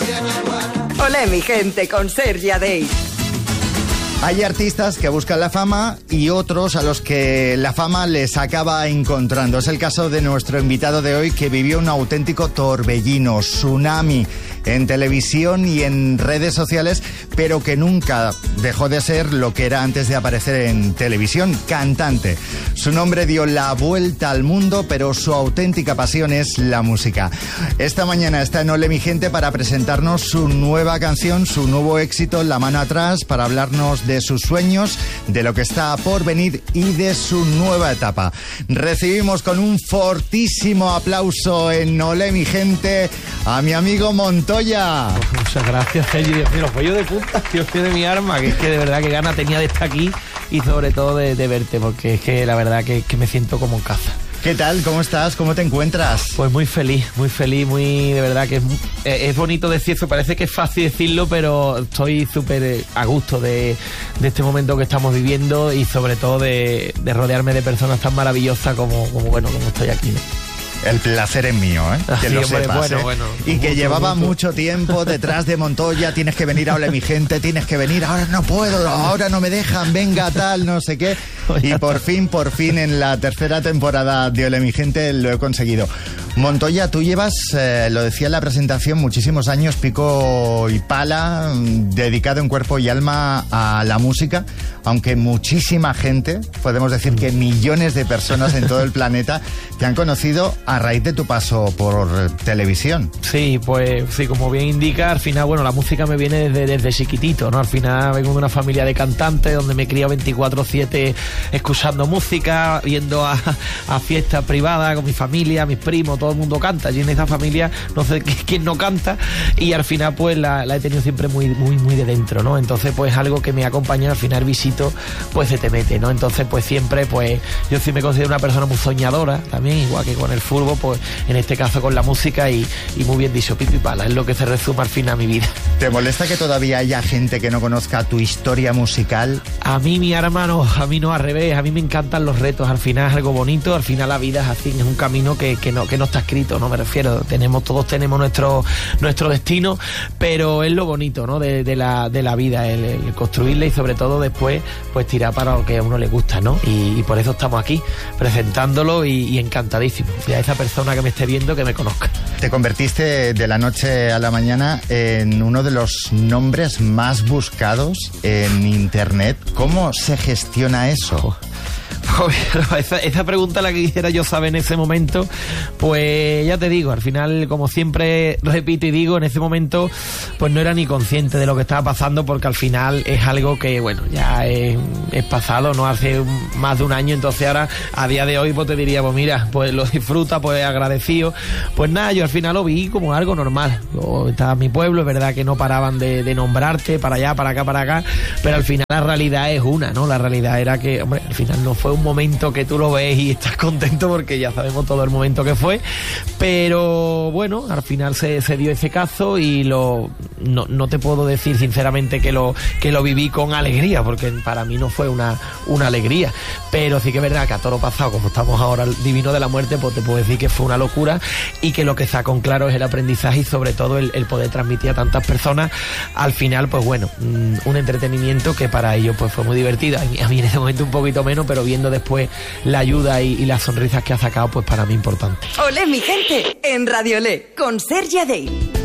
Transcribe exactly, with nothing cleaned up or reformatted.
Olé, mi gente, con Sergia Day. Hay artistas que buscan la fama y otros a los que la fama les acaba encontrando. Es el caso de nuestro invitado de hoy, que vivió un auténtico torbellino, tsunami, en televisión y en redes sociales, pero que nunca dejó de ser lo que era antes de aparecer en televisión: cantante. Su nombre dio la vuelta al mundo, pero su auténtica pasión es la música. Esta mañana está en Olé, mi gente, para presentarnos su nueva canción, su nuevo éxito, La mano atrás, para hablarnos de sus sueños, de lo que está por venir y de su nueva etapa. Recibimos con un fortísimo aplauso en Olé, mi gente, a mi amigo Montoya. Oh, muchas gracias, Sergio. Dios mío, los pollos de punta, Dios mío de mi arma, que es que de verdad que gana tenía de estar aquí y sobre todo de, de verte, porque es que la verdad que, que me siento como en casa. ¿Qué tal? ¿Cómo estás? ¿Cómo te encuentras? Pues muy feliz, muy feliz, muy, de verdad que es, es bonito decir eso, parece que es fácil decirlo, pero estoy súper a gusto de, de este momento que estamos viviendo y sobre todo de, de rodearme de personas tan maravillosas como, como bueno, como estoy aquí, ¿no? El placer es mío, ¿eh? Que sí, lo hombre, sepas, bueno, ¿eh? bueno, y que mucho, llevaba mucho. mucho tiempo detrás de Montoya. Tienes que venir a Olé, mi gente, tienes que venir. Ahora no puedo, ahora no me dejan, venga tal, no sé qué. Y por fin, por fin, en la tercera temporada de Olé, mi gente, lo he conseguido. Montoya, tú llevas, eh, lo decía en la presentación, muchísimos años, pico y pala, dedicado en cuerpo y alma a la música, aunque muchísima gente, podemos decir que millones de personas en todo el planeta, te han conocido a raíz de tu paso por televisión. Sí, pues sí, como bien indica, al final, bueno, la música me viene desde, desde chiquitito, ¿no? Al final vengo de una familia de cantantes donde me he criado veinticuatro siete escuchando música, yendo a, a fiestas privadas con mi familia, mis primos, todo el mundo canta. Allí en esa familia no sé quién no canta, y al final pues la, la he tenido siempre muy, muy, muy de dentro, ¿no? Entonces pues algo que me acompaña, al final visito, pues se te mete, ¿no? Entonces pues siempre, pues yo sí me considero una persona muy soñadora también, igual que con el fútbol, pues en este caso con la música, y, y muy bien dicho, pipi pala, es lo que se resume al final a mi vida. ¿Te molesta que todavía haya gente que no conozca tu historia musical? A mí, mi hermano, a mí no, al revés, a mí me encantan los retos, al final es algo bonito, al final la vida es así, es un camino que, que, no, que no está escrito, no me refiero, tenemos, todos tenemos nuestro, nuestro destino, pero es lo bonito, ¿no? de, de, la, de la vida, el, el construirla y sobre todo después pues tirar para lo que a uno le gusta, ¿no? Y, y por eso estamos aquí, presentándolo y, y encantadísimo de a esa persona que me esté viendo que me conozca. Te convertiste de la noche a la mañana en uno de los nombres más buscados en internet. ¿Cómo se gestiona eso? Oh. Esa, esa pregunta la que quisiera yo saber en ese momento, pues ya te digo, al final, como siempre repito y digo, en ese momento pues no era ni consciente de lo que estaba pasando, porque al final es algo que, bueno, ya es, es pasado, no hace un, más de un año, entonces ahora, a día de hoy, pues te diría, pues mira, pues lo disfruta, pues agradecido, pues nada, yo al final lo vi como algo normal. Yo estaba en mi pueblo, es verdad que no paraban de, de nombrarte para allá, para acá, para acá, pero al final la realidad es una, ¿no? La realidad era que, hombre, al final no fue un momento que tú lo ves y estás contento, porque ya sabemos todo el momento que fue, pero bueno, al final se, se dio ese caso y lo no, no te puedo decir sinceramente que lo que lo viví con alegría, porque para mí no fue una, una alegría, pero sí que es verdad que a todo lo pasado, como estamos ahora el divino de la muerte, pues te puedo decir que fue una locura, y que lo que saco en claro es el aprendizaje y sobre todo el, el poder transmitir a tantas personas, al final pues bueno, un entretenimiento que para ellos pues fue muy divertido, a mí en ese momento un poquito menos, pero viendo después la ayuda y, y las sonrisas que ha sacado, pues para mí importante. Olé, mi gente, en Radio Olé, con Sergia Day.